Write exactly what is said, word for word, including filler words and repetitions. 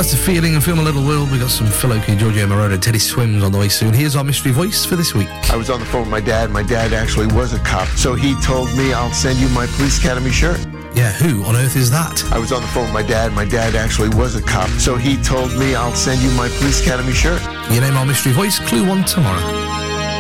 That's the feeling and film a little world. We got some Phil Oakey, Giorgio Moroder, Teddy Swims on the way soon. Here's our mystery voice for this week. I was on the phone with my dad. My dad actually was a cop, so he told me, I'll send you my Police Academy shirt. Yeah, who on earth is that? I was on the phone with my dad. My dad actually was a cop, so he told me, I'll send you my Police Academy shirt. You name our mystery voice, clue one tomorrow.